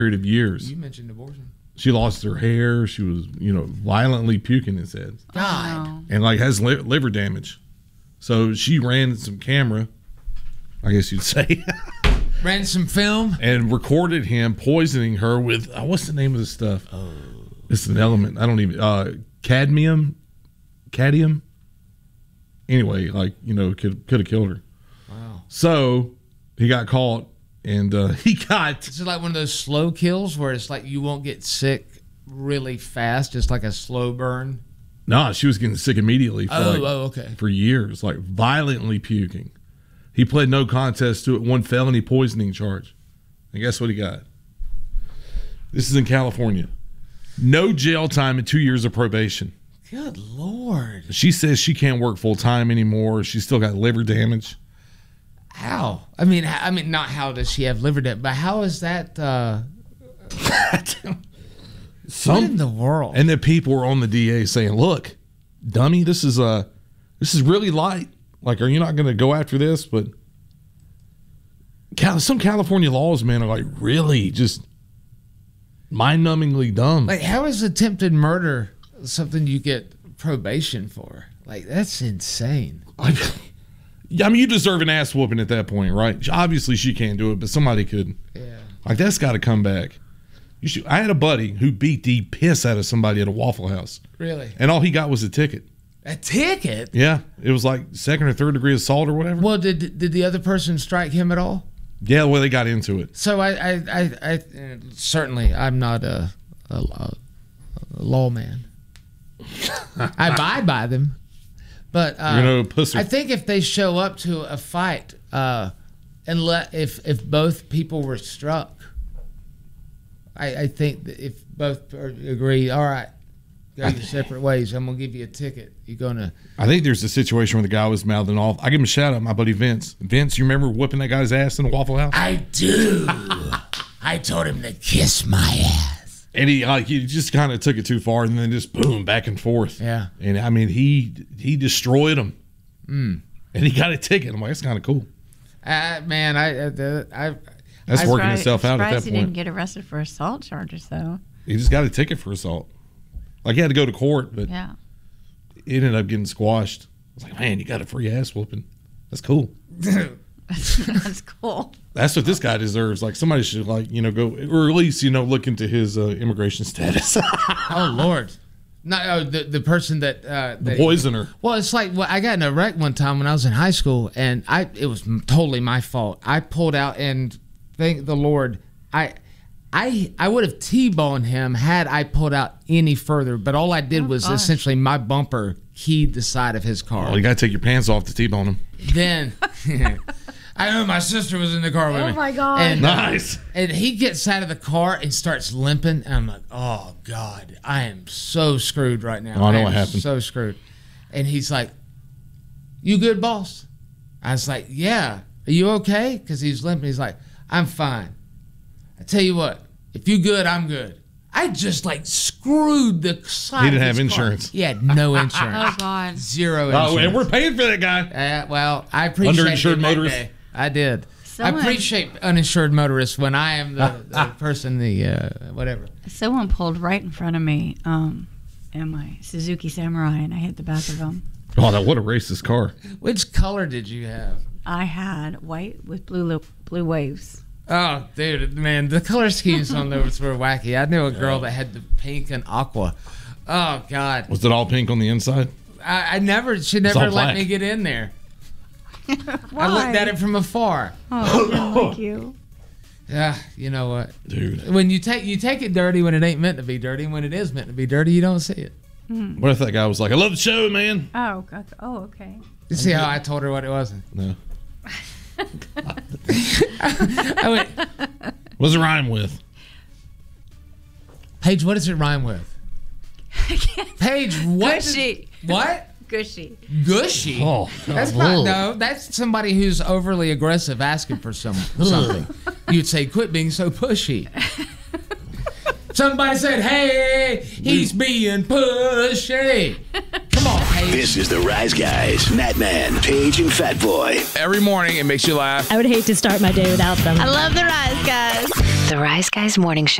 period of years. You mentioned abortion. She lost her hair. She was, violently puking, it said. God. And has liver damage. So she ran some camera, I guess you'd say. Ran some film. And recorded him poisoning her with, what's the name of the stuff? Oh. It's an element. I don't even, cadmium. Anyway, could have killed her. Wow. So he got caught. And he got... Is it like one of those slow kills where it's like you won't get sick really fast, just like a slow burn? No, she was getting sick immediately okay. For years, violently puking. He pled no contest to it, one felony poisoning charge. And guess what he got? This is in California. No jail time and 2 years of probation. Good Lord. She says she can't work full time anymore. She's still got liver damage. How? I mean, not how does she have liver damage, but how is that? What in the world? And then people were on the DA saying, "Look, dummy, this is really light. Are you not going to go after this?" But some California laws, man, are really just mind-numbingly dumb. How is attempted murder something you get probation for? That's insane. You deserve an ass whooping at that point, right? Obviously, she can't do it, but somebody could. Yeah. That's got to come back. I had a buddy who beat the piss out of somebody at a Waffle House. Really? And all he got was a ticket. A ticket? Yeah. It was second or third degree assault or whatever. Well, did the other person strike him at all? Yeah, well, they got into it. So I certainly, I'm not a lawman. I abide by them. But I think if they show up to a fight, and if both people were struck, I think that if both agree, all right, go your separate ways. I'm gonna give you a ticket. You're gonna. I think there's a situation where the guy was mouthing off. I give him a shout out, my buddy Vince. Vince, you remember whooping that guy's ass in the Waffle House? I do. I told him to kiss my ass. And he just kind of took it too far, and then just boom, back and forth. Yeah. And he destroyed him. And he got a ticket. I'm like, that's kind of cool. Man, that's working itself out at that point. He didn't get arrested for assault charges, though. He just got a ticket for assault. He had to go to court, but yeah, it ended up getting squashed. I was like, man, you got a free ass whooping. That's cool. That's cool. That's what this guy deserves. Somebody should go, or at least look into his immigration status. Oh Lord, no, the person that the poisoner. Well, it's I got in a wreck one time when I was in high school, and it was totally my fault. I pulled out, and thank the Lord, I would have T-boned him had I pulled out any further, but all I did was essentially my bumper keyed the side of his car. Well, you got to take your pants off to T-bone him. Then I know my sister was in the car with me. Oh my God. And, nice. And he gets out of the car and starts limping, and I'm like, oh God, I am so screwed right now. Oh, I know what happened. So screwed. And he's like, you good, boss? I was like, yeah. Are you okay? Because he's limping. He's like, I'm fine. I tell you what, if you good, I'm good. I just screwed the side. He didn't of have his insurance. Car. He had no insurance. Oh God. Zero insurance. Oh, and we're paying for that guy. Well, I appreciate underinsured motorists. Day. I did. I appreciate uninsured motorists when I am the person, whatever. Someone pulled right in front of me in my Suzuki Samurai, and I hit the back of them. Oh, what a racist car. Which color did you have? I had white with blue waves. Oh, dude, man, the color schemes on those were wacky. I knew a girl that had the pink and aqua. Oh, God. Was it all pink on the inside? She never let me get in there. Why? I looked at it from afar. Oh, I didn't like you. Yeah, you know what, dude? When you take it dirty when it ain't meant to be dirty, and when it is meant to be dirty, you don't see it. What if that guy was like, "I love the show, man"? Oh, okay. You see how I told her what it wasn't? No. I went, what does it rhyme with? Paige, what does it rhyme with? Paige, what? Gushy. What? Gushy. Gushy? Oh, that's not, no, that's somebody who's overly aggressive asking for something. You'd say, quit being so pushy. Somebody said, hey, he's being pushy. Come on, Paige. This is the Rise Guys, Nat Man, Paige, and Fat Boy. Every morning it makes you laugh. I would hate to start my day without them. I love the Rise Guys. The Rise Guys Morning Show.